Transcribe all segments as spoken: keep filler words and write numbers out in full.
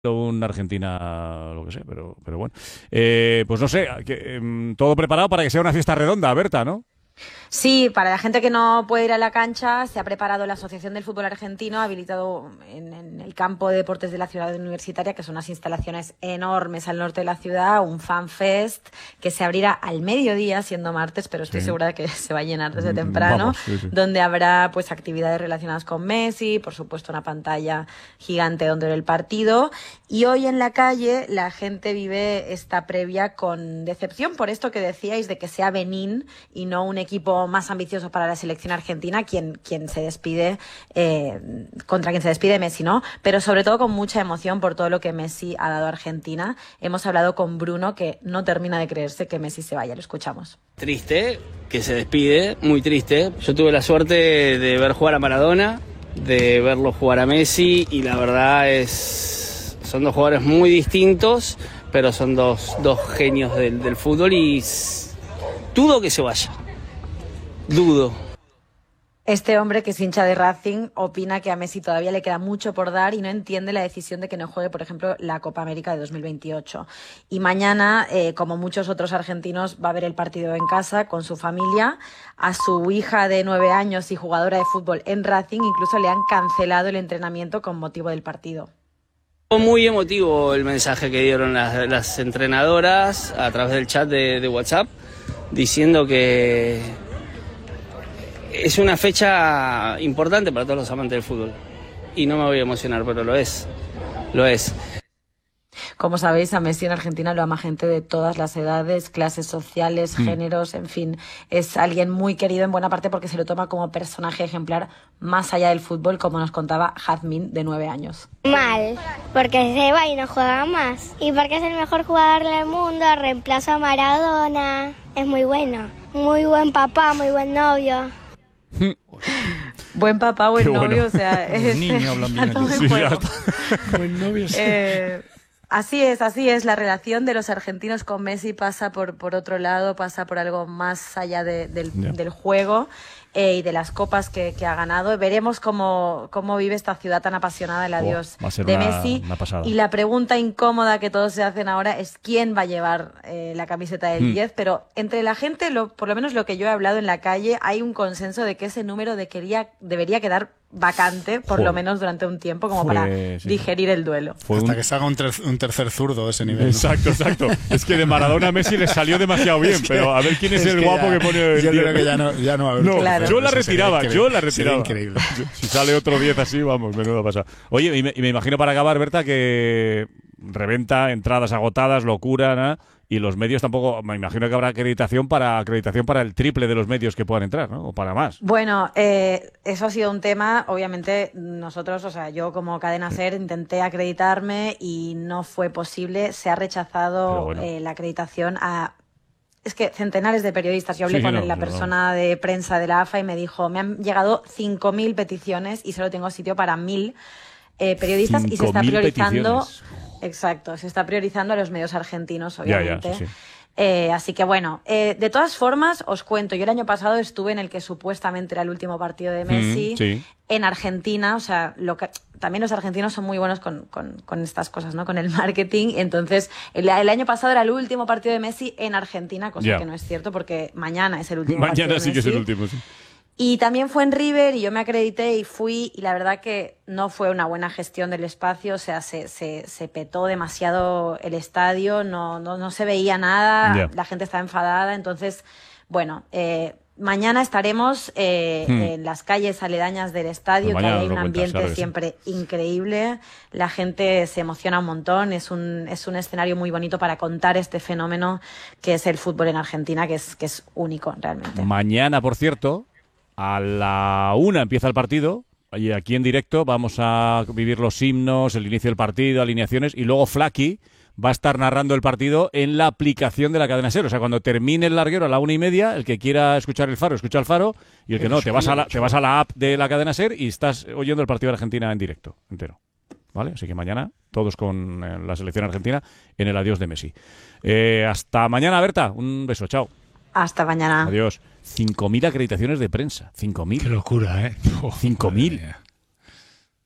un Argentina, lo que sé, pero, pero bueno. Eh, pues no sé, que, em, todo preparado para que sea una fiesta redonda, Berta, ¿no? Sí, para la gente que no puede ir a la cancha, se ha preparado la Asociación del Fútbol Argentino, ha habilitado en, en el campo de deportes de la ciudad universitaria, que son unas instalaciones enormes al norte de la ciudad, un fan fest que se abrirá al mediodía, siendo martes, pero estoy Sí. segura de que se va a llenar desde Mm, temprano, Vamos, sí, sí. donde habrá pues actividades relacionadas con Messi, por supuesto una pantalla gigante donde ver el partido. Y hoy en la calle la gente vive esta previa con decepción por esto que decíais de que sea Benín y no un equipo más ambicioso para la selección argentina quien, quien se despide, eh, contra quien se despide Messi, ¿no? Pero sobre todo con mucha emoción por todo lo que Messi ha dado a Argentina. Hemos hablado con Bruno, que no termina de creerse que Messi se vaya. Lo escuchamos. Triste, que se despide, muy triste. Yo tuve la suerte de ver jugar a Maradona, de verlo jugar a Messi, y la verdad es, son dos jugadores muy distintos, pero son dos, dos genios del, del fútbol y s- dudo que se vaya. Dudo. Este hombre, que es hincha de Racing, opina que a Messi todavía le queda mucho por dar y no entiende la decisión de que no juegue, por ejemplo, la Copa América de dos mil veintiocho. Y mañana, eh, como muchos otros argentinos, va a ver el partido en casa con su familia. A su hija de nueve años y jugadora de fútbol en Racing incluso le han cancelado el entrenamiento con motivo del partido. Fue muy emotivo el mensaje que dieron las, las entrenadoras a través del chat de, de WhatsApp, diciendo que es una fecha importante para todos los amantes del fútbol. Y no me voy a emocionar, pero lo es. Lo es. Como sabéis, a Messi en Argentina lo ama gente de todas las edades, clases sociales, Mm. géneros, en fin. Es alguien muy querido en buena parte porque se lo toma como personaje ejemplar más allá del fútbol, como nos contaba Jazmín, de nueve años. Mal, porque se va y no juega más. Y porque es el mejor jugador del mundo, reemplaza a Maradona. Es muy bueno. Muy buen papá, muy buen novio. Buen papá, buen Qué bueno. novio, o sea, es, Los niños hablan bien está todo ellos. en Sí, ya juego. está. Buen novio, sí. Eh, así es, así es. La relación de los argentinos con Messi pasa por, por otro lado, pasa por algo más allá de- del, Ya. del juego eh, y de las copas que, que ha ganado. Veremos cómo, cómo vive esta ciudad tan apasionada el Buah, adiós va a ser de una- Messi. una pasada. Y la pregunta incómoda que todos se hacen ahora es quién va a llevar eh, la camiseta del Hmm. diez, pero entre la gente, lo, por lo menos lo que yo he hablado en la calle, hay un consenso de que ese número de quería, debería quedar vacante, por Joder. lo menos durante un tiempo, como Fue- para sí, sí. digerir el duelo. Fue Hasta un- que se haga un, ter- un tercer zurdo ese nivel. ¿no? Exacto, exacto. Es que de Maradona a Messi le salió demasiado bien, Es que- pero a ver quién es, es el que guapo ya- que pone el Yo diez. creo que ya no, ya no va a haber No, Claro. yo la Eso sería retiraba, increíble. yo la Sería retiraba. increíble. Si sale otro diez así, vamos, menudo pasa. Oye, y me, y me imagino para acabar, Berta, que reventa, entradas agotadas, locura, ¿no? Y los medios tampoco, me imagino que habrá acreditación para acreditación para el triple de los medios que puedan entrar, ¿no? O para más. Bueno, eh, eso ha sido un tema, obviamente nosotros, o sea, yo como Cadena Ser intenté acreditarme y no fue posible, se ha Pero rechazado bueno. eh, la acreditación a... Es que centenares de periodistas, yo hablé Sí, con no, la no, persona de prensa de la A F A y me dijo, me han llegado cinco mil peticiones y solo tengo sitio para mil eh, periodistas y se está cinco mil priorizando... peticiones. Exacto, se está priorizando a los medios argentinos, Ya, ya, obviamente. sí, sí. Eh, así que bueno, eh, de todas formas, os cuento, yo el año pasado estuve en el que supuestamente era el último partido de Messi Mm, sí. en Argentina, o sea, lo que, también los argentinos son muy buenos con, con, con estas cosas, ¿no? Con el marketing, entonces el, el año pasado era el último partido de Messi en Argentina, cosa Ya. que no es cierto porque mañana es el último Mañana partido de sí que es el Messi. último, sí. Y también fue en River y yo me acredité y fui y la verdad que no fue una buena gestión del espacio, o sea, se, se, se petó demasiado el estadio, no, no, no se veía nada, Ya. la gente estaba enfadada, entonces, bueno, eh, mañana estaremos eh, Hmm. en las calles aledañas del estadio, Pues que mañana ahí hay nos un lo cuentas, ambiente claro que sí. siempre increíble, la gente se emociona un montón, es un, es un escenario muy bonito para contar este fenómeno que es el fútbol en Argentina, que es, que es único realmente. Mañana, por cierto, a la una empieza el partido. Y aquí en directo vamos a vivir los himnos, el inicio del partido, alineaciones, y luego Flaky va a estar narrando el partido en la aplicación de la cadena SER. O sea, cuando termine el larguero a la una y media, el que quiera escuchar el Faro, escucha el Faro, y el que no, te vas a la, te vas a la app de la cadena SER y estás oyendo el partido de Argentina en directo, entero. ¿Vale? Así que mañana todos con eh, la selección argentina en el adiós de Messi. Eh, hasta mañana, Berta. Un beso, chao. Hasta mañana. Adiós. cinco mil acreditaciones de prensa. cinco mil. Qué locura, ¿eh? Oh, cinco mil. madre mía.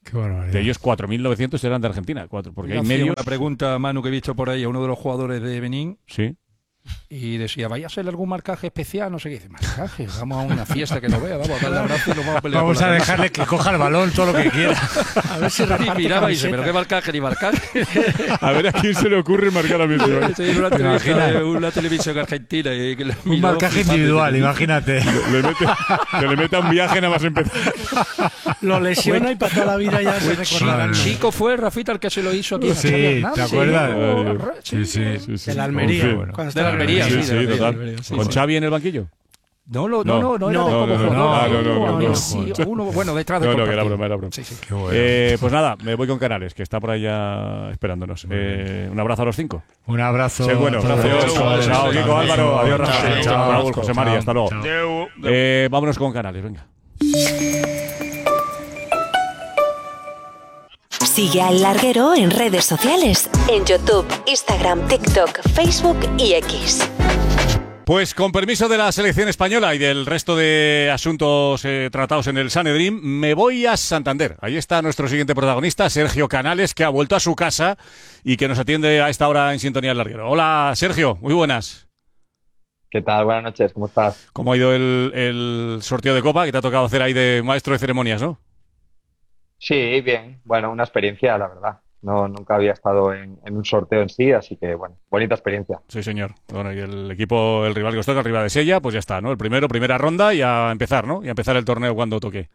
Qué barbaridad. De ellos cuatro mil novecientos eran de Argentina, cuatro, porque hay Hacía medios. Una pregunta, Manu, que he visto por ahí a uno de los jugadores de Benín. Sí. Y decía, ¿vaya a hacer algún marcaje especial? No sé qué. Dice, marcaje, vamos a una fiesta que lo vea, vamos a darle abrazo y lo vamos a pelear. Vamos por a la dejarle que coja el balón todo lo que quiera. A ver si casa. Y reparte miraba y dice, camisetas. ¿pero qué marcaje ni marcaje? A ver a quién se le ocurre marcar a Messi. Sí, en una, televisión, de una televisión argentina. Y que le Un miró marcaje flipando. individual, imagínate. Le mete, que le meta un viaje nada más empezar. Lo lesiona y para toda la vida ya se recordará. Chico fue Rafita el que se lo hizo aquí en Sí, Xavi Hernández. ¿te acuerdas? Oh, Sí, sí. Sí, sí. De la Almería. Sí. Cuando De estaba la Almería, Sí, sí, sí, de la total. Almería, sí, ¿Con sí. Xavi en el banquillo? No, lo- no, no, no, era No, de como no, no, jugador. no, no, no, no, no. Sí, uno, bueno, detrás de No, no, todo que era partido. broma, era broma. Sí, sí. Qué bueno. Eh, pues nada, me voy con Canales, que está por allá esperándonos. Eh, un abrazo a los cinco. Un abrazo. Sí, bueno, a todos. gracias. Chao, Chao, Kiko, chao, Álvaro. Adiós, chao, Rafa. chao, Chao, Raúl, chao, José María. Hasta luego. chao. Eh, vámonos con Canales, venga. Sigue al Larguero en redes sociales, en YouTube, Instagram, TikTok, Facebook y X. Pues con permiso de la selección española y del resto de asuntos eh, tratados en el Sanedrín, me voy a Santander. Ahí está nuestro siguiente protagonista, Sergio Canales, que ha vuelto a su casa y que nos atiende a esta hora en Sintonía del Larguero. Hola, Sergio, muy buenas. ¿Qué tal? Buenas noches, ¿cómo estás? ¿Cómo ha ido el, el sorteo de Copa que te ha tocado hacer ahí de maestro de ceremonias, no? Sí, bien. Bueno, una experiencia, la verdad. No, nunca había estado en, en un sorteo en sí, así que, bueno, bonita experiencia. Sí, señor. Bueno, y el equipo, el rival que os toca, el rival de Sella, pues ya está, ¿no? El primero, primera ronda y a empezar, ¿no? Y a empezar el torneo cuando toque.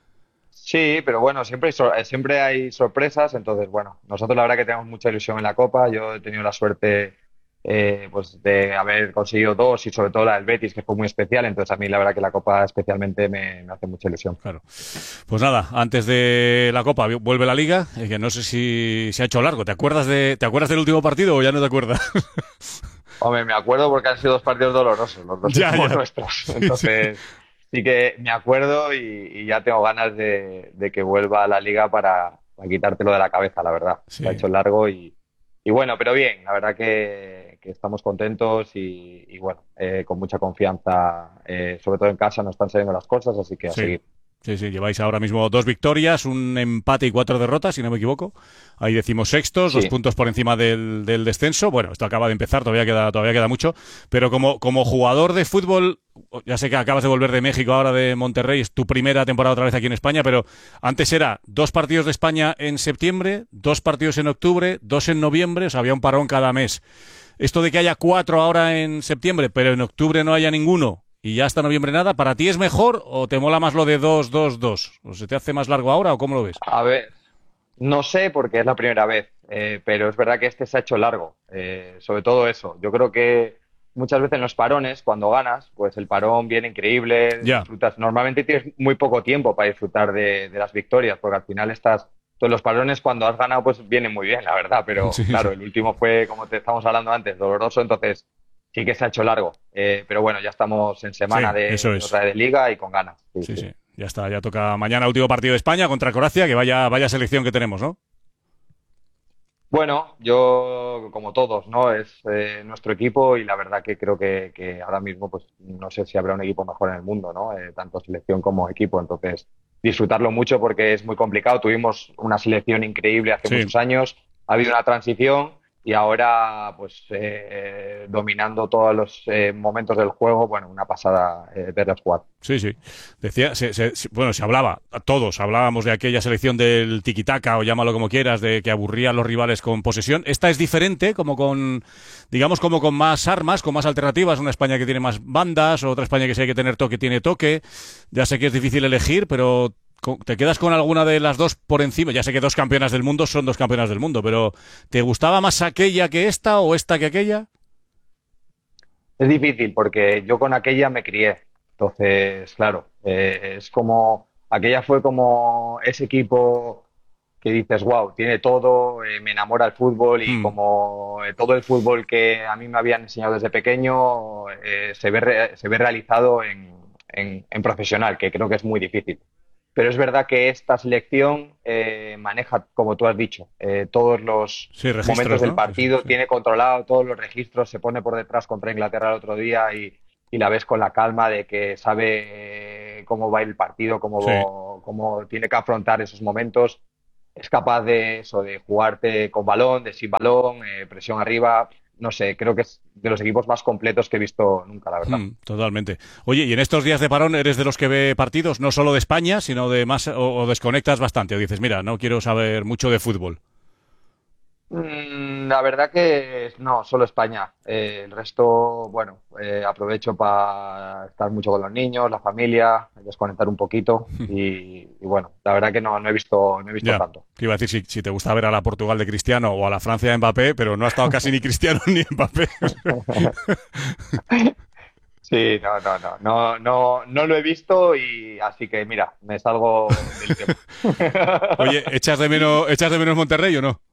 Sí, pero bueno, siempre hay, sor- eh, siempre hay sorpresas, entonces, bueno, nosotros la verdad que tenemos mucha ilusión en la Copa. Yo he tenido la suerte eh, pues de haber conseguido dos y sobre todo la del Betis, que fue muy especial, entonces a mí la verdad que la Copa especialmente me, me hace mucha ilusión. Claro. Pues nada, antes de la Copa vi- vuelve la Liga, eh, que no sé si se ha hecho largo. ¿Te acuerdas de, ¿te acuerdas del último partido o ya no te acuerdas? Hombre, me acuerdo porque han sido dos partidos dolorosos, los dos Ya, somos ya. nuestros. Entonces, sí que me acuerdo y, y ya tengo ganas de, de que vuelva a la Liga para, para quitártelo de la cabeza, la verdad. Sí. Se ha hecho largo y, y bueno, pero bien, la verdad que, que estamos contentos y, y bueno, eh, con mucha confianza, eh, sobre todo en casa nos están saliendo las cosas, así que a Sí. seguir. Sí, sí, lleváis ahora mismo dos victorias, un empate y cuatro derrotas, si no me equivoco. Ahí decimos sextos, Sí. dos puntos por encima del, del descenso. Bueno, esto acaba de empezar, todavía queda, todavía queda mucho. Pero como, como jugador de fútbol, ya sé que acabas de volver de México, ahora de Monterrey, es tu primera temporada otra vez aquí en España, pero antes era dos partidos de España en septiembre, dos partidos en octubre, dos en noviembre, o sea, había un parón cada mes. Esto de que haya cuatro ahora en septiembre, pero en octubre no haya ninguno, y ya hasta noviembre nada, ¿para ti es mejor o te mola más lo de dos, dos, dos? ¿O se te hace más largo ahora o cómo lo ves? A ver, no sé porque es la primera vez, eh, pero es verdad que este se ha hecho largo, eh, sobre todo eso. Yo creo que muchas veces en los parones, cuando ganas, pues el parón viene increíble, Ya. disfrutas. Normalmente tienes muy poco tiempo para disfrutar de, de las victorias, porque al final estás. Todos los parones cuando has ganado, pues vienen muy bien, la verdad, pero Sí, claro, sí. el último fue, como te estamos hablando antes, doloroso, entonces sí que se ha hecho largo. Eh, pero bueno, ya estamos en semana Sí, de, eso es. otra de Liga y con ganas. Sí, Sí, sí. sí. Ya está, ya toca mañana último partido de España contra Croacia, que vaya, vaya selección que tenemos, ¿no? Bueno, yo, como todos, ¿no? Es eh, nuestro equipo y la verdad que creo que, que ahora mismo, pues no sé si habrá un equipo mejor en el mundo, ¿no? Eh, tanto selección como equipo. Entonces, disfrutarlo mucho porque es muy complicado. Tuvimos una selección increíble hace Sí. muchos años, ha habido una transición y ahora, pues, eh, dominando todos los eh, momentos del juego, bueno, una pasada eh, verlos jugar. Sí, sí. Decía, se, se- se- bueno, se hablaba, todos hablábamos de aquella selección del tiquitaca o llámalo como quieras, de que aburría a los rivales con posesión. Esta es diferente, como con, digamos, como con más armas, con más alternativas. Una España que tiene más bandas, otra España que si hay que tener toque, tiene toque. Ya sé que es difícil elegir, pero co- ¿te quedas con alguna de las dos por encima? Ya sé que dos campeonas del mundo son dos campeonas del mundo, pero ¿te gustaba más aquella que esta o esta que aquella? Es difícil porque yo con aquella me crié. Entonces, claro, eh, es como, aquella fue como ese equipo que dices, wow, tiene todo, eh, me enamora el fútbol y Mm. como eh, todo el fútbol que a mí me habían enseñado desde pequeño eh, se ve, re- se ve realizado en, en, en profesional, que creo que es muy difícil. Pero es verdad que esta selección eh, maneja, como tú has dicho, eh, todos los Sí, registros, momentos del ¿no? partido, Sí, sí. tiene controlado todos los registros, se pone por detrás contra Inglaterra el otro día y, y la ves con la calma de que sabe eh, cómo va a ir el partido, cómo, Sí. cómo tiene que afrontar esos momentos. es capaz de eso, de jugarte con balón, de sin balón, eh, presión arriba. No sé, creo que es de los equipos más completos que he visto nunca, la verdad. Mm, totalmente. Oye, ¿y en estos días de parón eres de los que ve partidos, no solo de España, sino de más, o, o desconectas bastante? O dices, mira, no quiero saber mucho de fútbol. Mm, La verdad que no, solo España. Eh, el resto, bueno, eh, aprovecho para estar mucho con los niños, la familia, desconectar un poquito y, y bueno, la verdad que no, no he visto, no he visto Ya, tanto. te iba a decir si, si te gusta ver a la Portugal de Cristiano o a la Francia de Mbappé, pero no ha estado casi ni Cristiano ni Mbappé. Sí, no, no, no, no, no, no lo he visto y así que mira, me salgo del tema. Oye, ¿echas de menos, echas de menos Monterrey o no?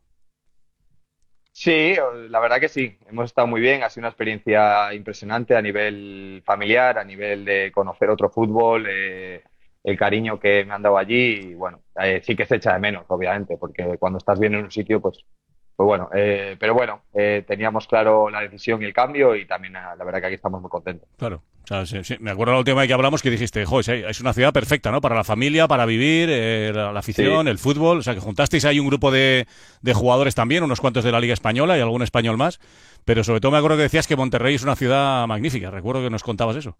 Sí, la verdad que sí, hemos estado muy bien, ha sido una experiencia impresionante a nivel familiar, a nivel de conocer otro fútbol, eh, el cariño que me han dado allí y bueno, eh, sí que se echa de menos, obviamente, porque cuando estás bien en un sitio, pues, pues bueno, eh, pero bueno, eh, teníamos claro la decisión y el cambio y también ah, la verdad que aquí estamos muy contentos. Claro. O sea, sí, sí. Me acuerdo la última vez que hablamos que dijiste, jo, es es una ciudad perfecta, ¿no? Para la familia, para vivir, eh, la, la afición, Sí. el fútbol. O sea, que juntasteis ahí un grupo de, de jugadores también, unos cuantos de la Liga Española y algún español más. Pero sobre todo me acuerdo que decías que Monterrey es una ciudad magnífica. Recuerdo que nos contabas eso.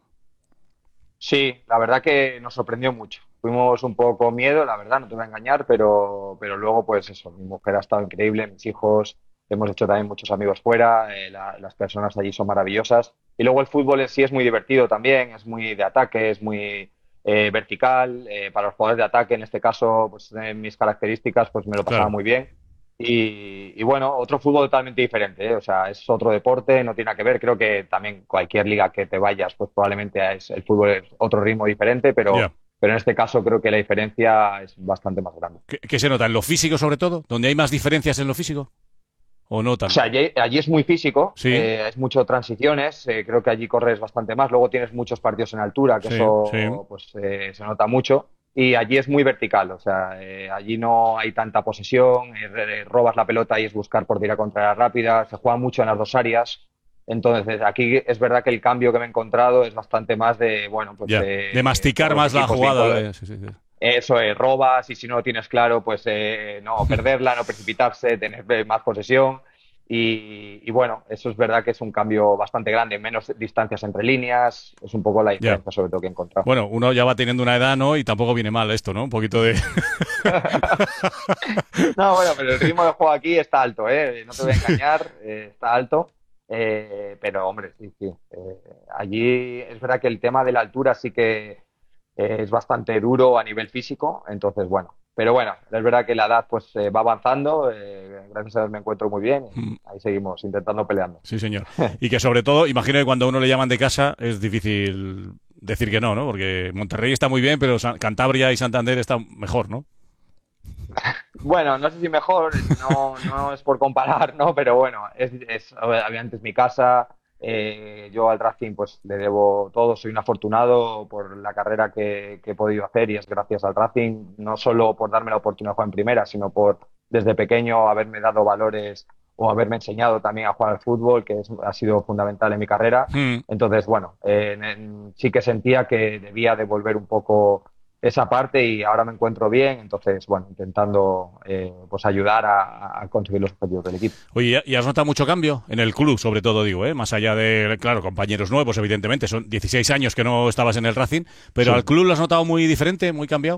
Sí, la verdad que nos sorprendió mucho. Fuimos un poco con miedo, la verdad, no te voy a engañar, pero, pero luego pues eso, mi mujer ha estado increíble, mis hijos, hemos hecho también muchos amigos fuera, eh, la- las personas allí son maravillosas. Y luego el fútbol en sí es muy divertido también, es muy de ataque, es muy eh, vertical. Eh, para los jugadores de ataque, en este caso, pues en mis características, pues me lo pasaba Claro. muy bien. Y, y bueno, otro fútbol totalmente diferente, ¿eh? O sea, es otro deporte, no tiene nada que ver. Creo que también cualquier liga que te vayas, pues probablemente es, el fútbol es otro ritmo diferente, pero, Ya. pero en este caso creo que la diferencia es bastante más grande. ¿Qué, qué se nota? ¿En lo físico sobre todo? ¿Donde hay más diferencias en lo físico? ¿O no O tanto? sea, allí, allí es muy físico, Sí. eh, es mucho transiciones, eh, creo que allí corres bastante más, luego tienes muchos partidos en altura, que Sí, eso sí. pues eh, se nota mucho, y allí es muy vertical, o sea, eh, allí no hay tanta posesión, eh, re- robas la pelota y es buscar portería contraria rápida, se juega mucho en las dos áreas, entonces aquí es verdad que el cambio que me he encontrado es bastante más de, bueno, pues Ya. de, De masticar todos los más la equipos jugada. vinculados. de- sí, sí, sí. Eso es, robas y si no lo tienes claro, pues eh, no perderla, no precipitarse, tener eh, más posesión. Y, y bueno, eso es verdad que es un cambio bastante grande, menos distancias entre líneas, es un poco la diferencia sobre todo que he encontrado. Bueno, uno ya va teniendo una edad, ¿no? Y tampoco viene mal esto, ¿no? Un poquito de... No, bueno, pero el ritmo de juego aquí está alto, ¿eh? No te voy a engañar, eh, está alto. Eh, pero hombre, sí, sí. Eh, allí es verdad que el tema de la altura sí que eh, es bastante duro a nivel físico, entonces bueno. Pero bueno, es verdad que la edad pues eh, va avanzando, eh, gracias a Dios me encuentro muy bien y ahí seguimos intentando peleando. Sí, señor. Y que sobre todo, imagino que cuando a uno le llaman de casa es difícil decir que no, ¿no? Porque Monterrey está muy bien, pero San- Cantabria y Santander están mejor, ¿no? Bueno, no sé si mejor, no, no es por comparar, ¿no? Pero bueno, es, es obviamente es mi casa, eh, yo al Racing pues le debo todo, soy un afortunado por la carrera que, que he podido hacer y es gracias al Racing, no solo por darme la oportunidad de jugar en primera, sino por desde pequeño haberme dado valores o haberme enseñado también a jugar al fútbol, que es- ha sido fundamental en mi carrera. Mm. Entonces, bueno, eh, en- en- sí que sentía que debía devolver un poco esa parte y ahora me encuentro bien, entonces, bueno, intentando eh, pues ayudar a, a conseguir los objetivos del equipo. Oye, ¿y has notado mucho cambio en el club, sobre todo, digo, ¿eh? Más allá de, claro, compañeros nuevos, evidentemente, son dieciséis años que no estabas en el Racing, pero Sí. ¿al club lo has notado muy diferente, muy cambiado?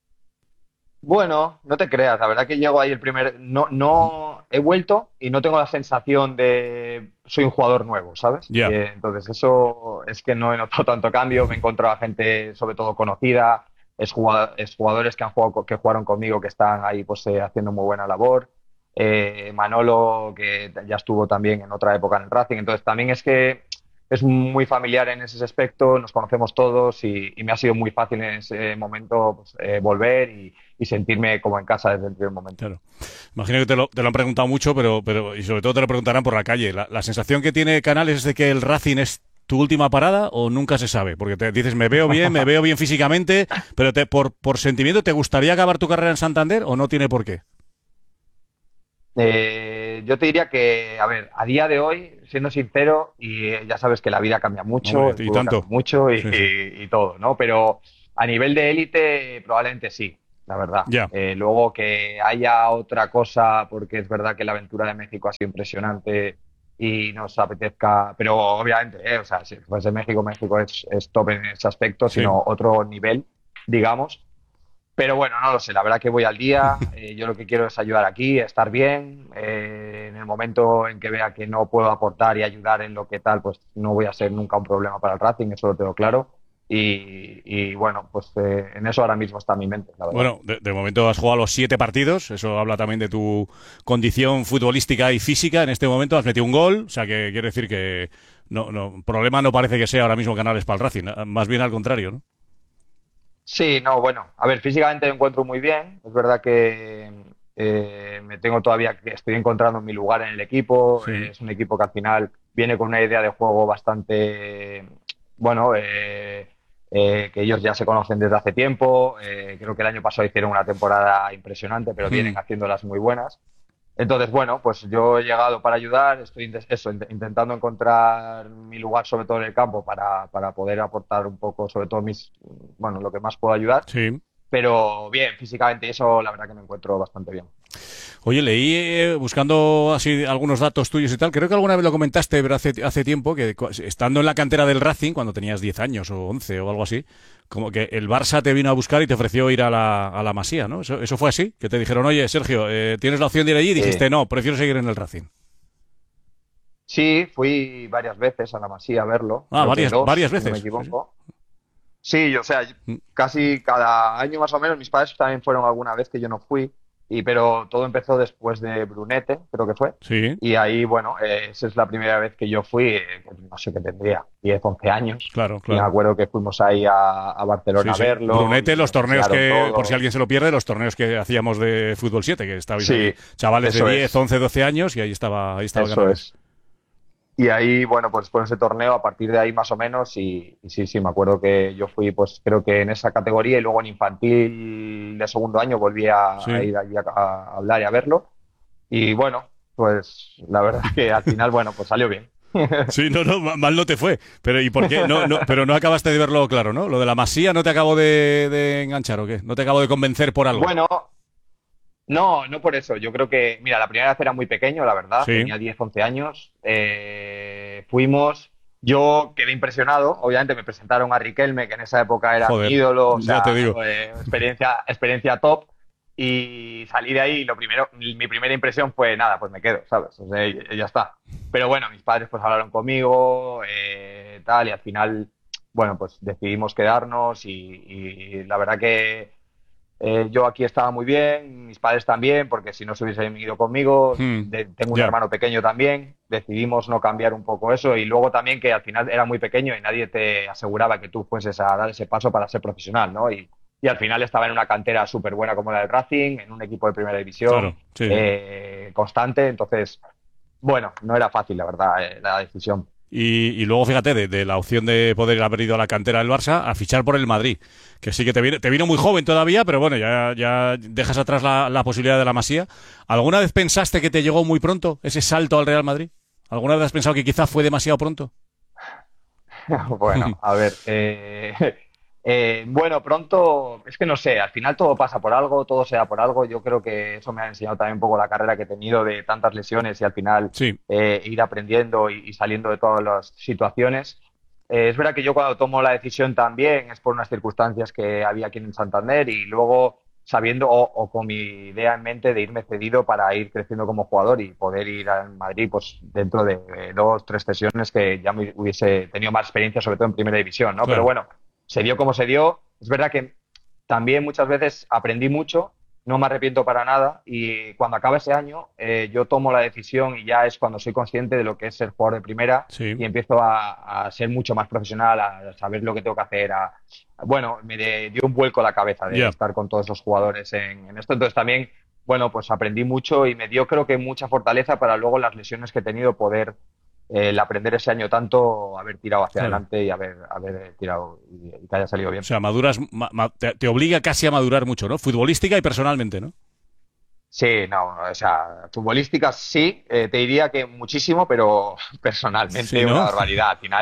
Bueno, no te creas, la verdad que llego ahí el primer... No, no he vuelto y no tengo la sensación de soy un jugador nuevo, ¿sabes? Ya. Eh, entonces eso es que no he notado tanto cambio, me he encontrado a gente sobre todo conocida, es jugadores que han jugado, co- que jugaron conmigo que están ahí pues eh, haciendo muy buena labor. Eh, Manolo, que ya estuvo también en otra época en el Racing, entonces también es que es muy familiar en ese aspecto, nos conocemos todos y, y me ha sido muy fácil en ese momento pues, eh, volver y, y sentirme como en casa desde el primer momento. Claro. Imagino que te lo, te lo han preguntado mucho, pero, pero y sobre todo te lo preguntarán por la calle. La, la sensación que tiene Canales es de que el Racing es tu última parada o nunca se sabe, porque te dices me veo bien, me veo bien físicamente, pero te, por, por sentimiento, ¿te gustaría acabar tu carrera en Santander o no tiene por qué? Eh, yo te diría que, a ver, a día de hoy, siendo sincero, y eh, ya sabes que la vida cambia mucho, Hombre, el y fútbol tanto. cambia mucho y, Sí, sí. y- y todo, ¿no? Pero a nivel de élite, probablemente sí. la verdad. Ya. Eh, luego que haya otra cosa, porque es verdad que la aventura de México ha sido impresionante y nos apetezca, pero obviamente, eh, o sea, si fuese México, México es, es top en ese aspecto, Sí. sino otro nivel, digamos. Pero bueno, no lo sé, la verdad que voy al día, eh, yo lo que quiero es ayudar aquí, estar bien, eh, en el momento en que vea que no puedo aportar y ayudar en lo que tal, pues no voy a ser nunca un problema para el Racing, eso lo tengo claro. Y, y bueno, pues eh, en eso ahora mismo está mi mente, la verdad. Bueno, de, de momento has jugado los siete partidos, eso habla también de tu condición futbolística y física. En este momento has metido un gol, o sea que quiere decir que no, no, problema no parece que sea ahora mismo Canales para el Racing, más bien al contrario, ¿no? Sí, no, bueno, a ver, físicamente me encuentro muy bien, es verdad que eh, me tengo todavía, que estoy encontrando mi lugar en el equipo, Sí. eh, es un equipo que al final viene con una idea de juego bastante, bueno, eh, eh, que ellos ya se conocen desde hace tiempo, eh, creo que el año pasado hicieron una temporada impresionante, pero Mm. vienen haciéndolas muy buenas. Entonces, bueno, pues yo he llegado para ayudar, estoy int- eso, int- intentando encontrar mi lugar, sobre todo en el campo, para, para poder aportar un poco, sobre todo mis, bueno, lo que más puedo ayudar. Sí. Pero bien, físicamente eso, la verdad que me encuentro bastante bien. Oye, leí, eh, buscando así algunos datos tuyos y tal, creo que alguna vez lo comentaste, pero hace, hace tiempo, que cu- estando en la cantera del Racing, cuando tenías diez años o once o algo así, como que el Barça te vino a buscar y te ofreció ir a la, a la Masía, ¿no? ¿Eso, eso fue así? Que te dijeron, oye, Sergio, eh, ¿tienes la opción de ir allí? Y dijiste, Sí. no, prefiero seguir en el Racing. Sí, fui varias veces a la Masía a verlo. Ah, creo que varias- dos, varias si no me veces. equivoco. Sí, o sea, Mm. casi cada año más o menos, mis padres también fueron alguna vez que yo no fui, y pero todo empezó después de Brunete, creo que fue. Sí, Y ahí, bueno, eh, esa es la primera vez que yo fui, eh, no sé qué tendría, diez, once años. claro, Y me claro. acuerdo que fuimos ahí a, a Barcelona Sí, sí. a verlo. Brunete, y los nos torneos que, enseñaron por todo. si alguien se lo pierde, los torneos que hacíamos de Fútbol siete, que estabais Sí, ahí, chavales de eso diez, es. once, doce años, y ahí estaba, ahí estaba Eso Canales. es. Y ahí, bueno, pues por ese torneo, a partir de ahí más o menos, y, y sí, sí, me acuerdo que yo fui, pues creo que en esa categoría, y luego en infantil de segundo año volví a, Sí. a ir allí a, a hablar y a verlo. Y bueno, pues la verdad que al final, bueno, pues salió bien. Sí, no, no, ma- mal no te fue. Pero ¿y por qué? No, no, pero no acabaste de verlo claro, ¿no? Lo de la Masía no te acabó de, de enganchar, ¿o qué? ¿No te acabó de convencer por algo? Bueno, no, no por eso. Yo creo que, mira, la primera vez era muy pequeño, la verdad. Sí. Tenía diez, once años. Eh, fuimos. Yo quedé impresionado. Obviamente me presentaron a Riquelme, que en esa época era Joder, mi ídolo. O ya sea, te digo. eh, experiencia, experiencia top. Y salí de ahí y lo primero, mi primera impresión fue, nada, pues me quedo, ¿sabes? O sea, y- y ya está. Pero bueno, mis padres pues hablaron conmigo, eh, tal, y al final, bueno, pues decidimos quedarnos y, y la verdad que eh, yo aquí estaba muy bien, mis padres también, porque si no se hubiesen ido conmigo, Hmm, de- tengo un ya. hermano pequeño también, decidimos no cambiar un poco eso y luego también que al final era muy pequeño y nadie te aseguraba que tú fueses a dar ese paso para ser profesional, ¿no? Y, y al final estaba en una cantera súper buena como la del Racing, en un equipo de primera división, Claro, sí. eh, constante, entonces, bueno, no era fácil, la verdad, eh, la decisión. Y, y luego, fíjate, de, de la opción de poder haber ido a la cantera del Barça a fichar por el Madrid, que sí que te vino, te vino muy joven todavía, pero bueno, ya, ya dejas atrás la, la posibilidad de la Masía. ¿Alguna vez pensaste que te llegó muy pronto ese salto al Real Madrid? ¿Alguna vez has pensado que quizá fue demasiado pronto? Bueno, a ver, eh, eh, bueno, pronto, es que no sé, al final todo pasa por algo, todo se da por algo. Yo creo que eso me ha enseñado también un poco la carrera que he tenido de tantas lesiones y al final Sí, eh, ir aprendiendo y, y saliendo de todas las situaciones. Eh, es verdad que yo cuando tomo la decisión también es por unas circunstancias que había aquí en Santander y luego sabiendo o, o con mi idea en mente de irme cedido para ir creciendo como jugador y poder ir al Madrid pues dentro de eh, dos, tres sesiones que ya me hubiese tenido más experiencia, sobre todo en primera división, ¿no? Claro. Pero bueno, se dio como se dio. Es verdad que también muchas veces aprendí mucho, no me arrepiento para nada y cuando acaba ese año eh, yo tomo la decisión y ya es cuando soy consciente de lo que es ser jugador de primera sí. y empiezo a, a ser mucho más profesional, a saber lo que tengo que hacer, a, bueno, me de- dio un vuelco a la cabeza de Ya. estar con todos esos jugadores en, en esto, entonces también, bueno, pues aprendí mucho y me dio creo que mucha fortaleza para luego las lesiones que he tenido poder eh, el aprender ese año tanto, haber tirado hacia Claro. adelante y haber, haber tirado y, y que haya salido bien. O sea, maduras, ma- ma- te, te obliga casi a madurar mucho, ¿no? Futbolística y personalmente, ¿no? Sí, no, o sea, futbolística sí, eh, te diría que muchísimo, pero personalmente Sí, ¿no? una barbaridad. Al final,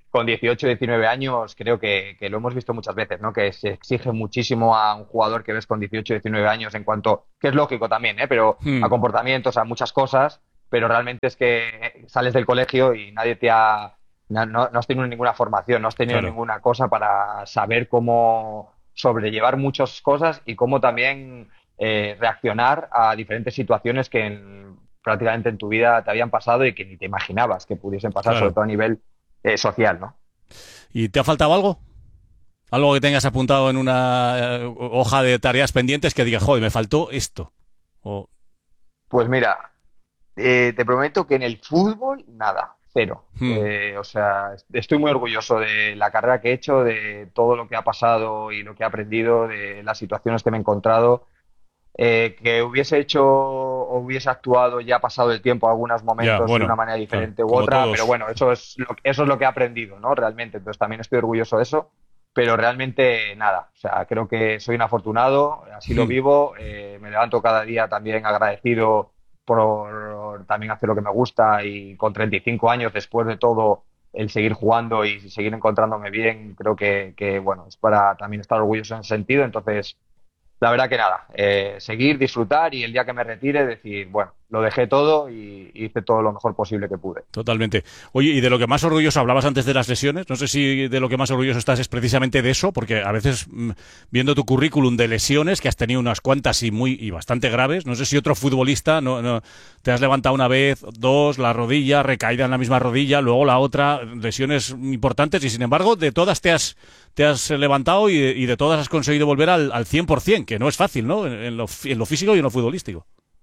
con dieciocho, diecinueve años, creo que, que lo hemos visto muchas veces, ¿no? Que se exige muchísimo a un jugador que ves con dieciocho, diecinueve años en cuanto, que es lógico también, ¿eh? Pero Hmm. a comportamientos, a muchas cosas, pero realmente es que sales del colegio y nadie te ha, no, no no has tenido ninguna formación, no has tenido Claro. ninguna cosa para saber cómo sobrellevar muchas cosas y cómo también eh, reaccionar a diferentes situaciones que en- prácticamente en tu vida te habían pasado y que ni te imaginabas que pudiesen pasar, Claro. sobre todo a nivel eh, social, ¿no? ¿Y te ha faltado algo? ¿Algo que tengas apuntado en una eh, hoja de tareas pendientes que digas, joder, me faltó esto? O... Pues mira, eh, te prometo que en el fútbol, nada, cero. Hmm. Eh, o sea, est- estoy muy orgulloso de la carrera que he hecho, de todo lo que ha pasado y lo que he aprendido, de las situaciones que me he encontrado. Eh, que hubiese hecho o hubiese actuado ya ha pasado el tiempo algunos momentos bueno, de una manera diferente claro, u como otra, todos. pero bueno, eso es lo, eso es lo que he aprendido, ¿no? Realmente, entonces también estoy orgulloso de eso, pero realmente nada, o sea, creo que soy un afortunado, así lo Hmm. vivo, eh, me levanto cada día también agradecido por también hacer lo que me gusta y con treinta y cinco años después de todo el seguir jugando y seguir encontrándome bien, creo que, que bueno, es para también estar orgulloso en ese sentido, entonces la verdad que nada, eh, seguir, disfrutar y el día que me retire decir, bueno, lo dejé todo y hice todo lo mejor posible que pude. Totalmente. Oye, y de lo que más orgulloso, hablabas antes de las lesiones, no sé si de lo que más orgulloso estás es precisamente de eso, porque a veces mm, viendo tu currículum de lesiones, que has tenido unas cuantas y muy y bastante graves, no sé si otro futbolista no, no te has levantado una vez, dos, la rodilla, recaída en la misma rodilla, luego la otra, lesiones importantes, y sin embargo, de todas te has te has levantado y de, y de todas has conseguido volver al, al cien por ciento, que no es fácil, ¿no? En, en lo, fi- en lo físico y en lo futbolístico.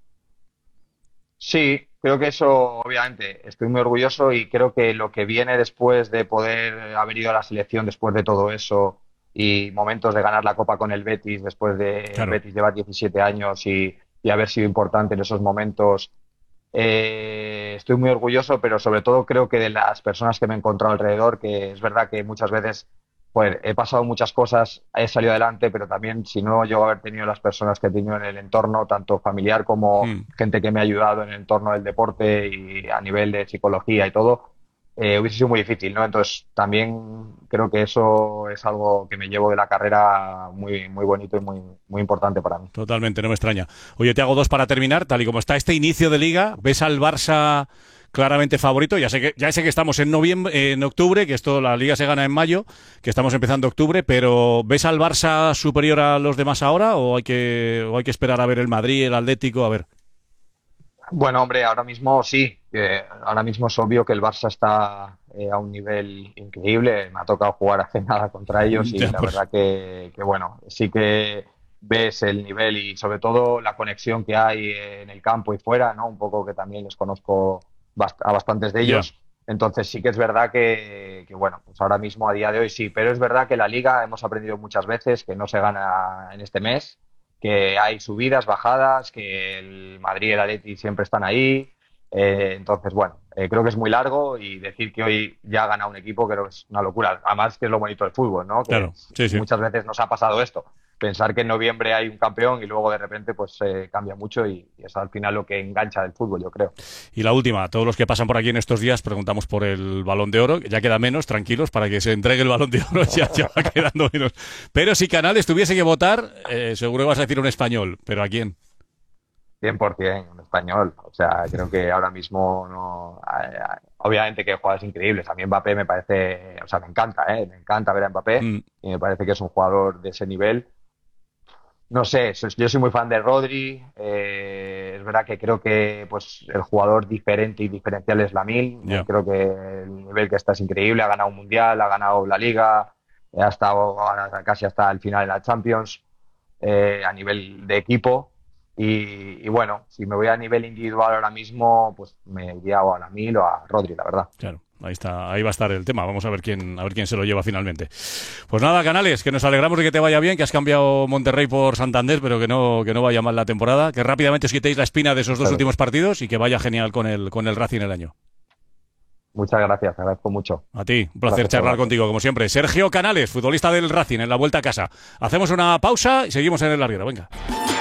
Sí, creo que eso, obviamente, estoy muy orgulloso y creo que lo que viene después de poder haber ido a la selección después de todo eso y momentos de ganar la Copa con el Betis, después de Claro. el Betis llevar diecisiete años y, y haber sido importante en esos momentos, eh, estoy muy orgulloso, pero sobre todo creo que de las personas que me he encontrado alrededor, que es verdad que muchas veces pues, he pasado muchas cosas, he salido adelante, pero también si no llego a haber tenido las personas que he tenido en el entorno, tanto familiar como Hmm. gente que me ha ayudado en el entorno del deporte y a nivel de psicología y todo, eh, hubiese sido muy difícil, ¿no? Entonces también creo que eso es algo que me llevo de la carrera muy, muy bonito y muy, muy importante para mí. Totalmente, no me extraña. Oye, te hago dos para terminar. Tal y como está este inicio de liga, ¿ves al Barça claramente favorito? Ya sé que ya sé que estamos en noviembre, en octubre, que esto la liga se gana en mayo, que estamos empezando octubre, pero ¿ves al Barça superior a los demás ahora o hay que o hay que esperar a ver el Madrid, el Atlético? A ver. Bueno, hombre, ahora mismo sí, que ahora mismo es obvio que el Barça está eh, a un nivel increíble. Me ha tocado jugar hace nada contra ellos y Ya, la pues. verdad que, que, bueno, sí que ves el nivel y sobre todo la conexión que hay en el campo y fuera, ¿no? Un poco que también les conozco bast- a bastantes de ellos. Entonces sí que es verdad que, que, bueno, pues ahora mismo a día de hoy sí, pero es verdad que la liga hemos aprendido muchas veces que no se gana en este mes, que hay subidas, bajadas, que el Madrid y el Atleti siempre están ahí. Eh, entonces, bueno, eh, creo que es muy largo y decir que hoy ya ha ganado un equipo creo que es una locura. Además que es lo bonito del fútbol, ¿no? Que Claro, sí, sí. muchas veces nos ha pasado esto. Pensar que en noviembre hay un campeón y luego de repente pues eh, cambia mucho y, y es al final lo que engancha del fútbol, yo creo. Y la última, a todos los que pasan por aquí en estos días preguntamos por el Balón de Oro, que ya queda menos, tranquilos, para que se entregue el Balón de Oro, ya, ya va quedando menos. Pero si Canales tuviese que votar, eh, seguro que vas a decir un español, ¿pero a quién? cien por ciento un español. O sea, creo que ahora mismo no. eh, Obviamente que hay jugadores increíbles. A mí Mbappé me parece. O sea, me encanta, ¿eh? Me encanta ver a Mbappé Mm. y me parece que es un jugador de ese nivel. No sé, so- yo soy muy fan de Rodri. eh, es verdad que creo que pues el jugador diferente y diferencial es Lamine. Ya. Creo que el nivel que está es increíble. Ha ganado un mundial, ha ganado la Liga, eh, ha estado ahora casi hasta el final en la Champions eh, a nivel de equipo. Y, y bueno, si me voy a nivel individual ahora mismo, pues me iría o a Lamine o a Rodri, la verdad. Claro, ahí está, ahí va a estar el tema. Vamos a ver quién, a ver quién se lo lleva finalmente. Pues nada, Canales, que nos alegramos de que te vaya bien, que has cambiado Monterrey por Santander, pero que no, que no vaya mal la temporada, que rápidamente os quitéis la espina de esos dos Claro. últimos partidos y que vaya genial con el, con el Racing el año. Muchas gracias, te agradezco mucho. A ti, un placer Gracias, charlar Eduardo. contigo, como siempre. Sergio Canales, futbolista del Racing, en la vuelta a casa. Hacemos una pausa y seguimos en el larguero. Venga.